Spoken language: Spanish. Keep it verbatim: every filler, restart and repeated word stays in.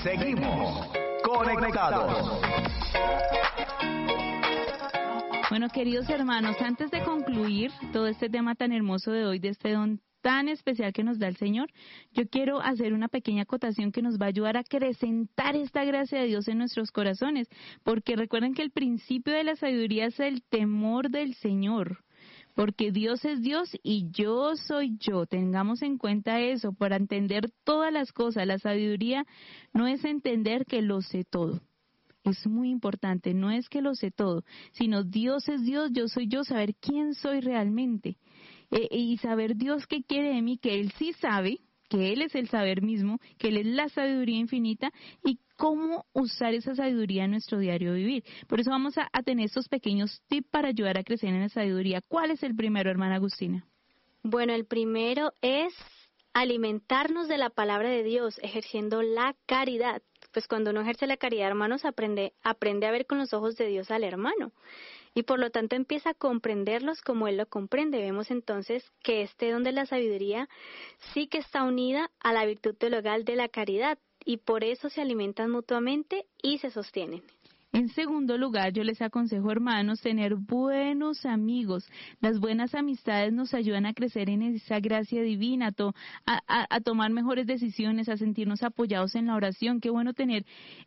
Seguimos conectados. Bueno, queridos hermanos, antes de concluir todo este tema tan hermoso de hoy, de este don tan especial que nos da el Señor, yo quiero hacer una pequeña acotación que nos va a ayudar a acrecentar esta gracia de Dios en nuestros corazones, porque recuerden que el principio de la sabiduría es el temor del Señor, porque Dios es Dios y yo soy yo. Tengamos en cuenta eso para entender todas las cosas. La sabiduría no es entender que lo sé todo. Es muy importante, no es que lo sé todo, sino Dios es Dios, yo soy yo, saber quién soy realmente. Eh, y saber Dios qué quiere de mí, que Él sí sabe, que Él es el saber mismo, que Él es la sabiduría infinita, y cómo usar esa sabiduría en nuestro diario vivir. Por eso vamos a, a tener estos pequeños tips para ayudar a crecer en la sabiduría. ¿Cuál es el primero, hermana Agustina? Bueno, el primero es alimentarnos de la palabra de Dios, ejerciendo la caridad. Pues cuando uno ejerce la caridad, hermanos, aprende, aprende a ver con los ojos de Dios al hermano. Y por lo tanto empieza a comprenderlos como Él lo comprende. Vemos entonces que este don de la sabiduría sí que está unida a la virtud teologal de la caridad. Y por eso se alimentan mutuamente y se sostienen. En segundo lugar, yo les aconsejo, hermanos, tener buenos amigos. Las buenas amistades nos ayudan a crecer en esa gracia divina, a, to, a, a, a tomar mejores decisiones, a sentirnos apoyados en la oración. Qué bueno tener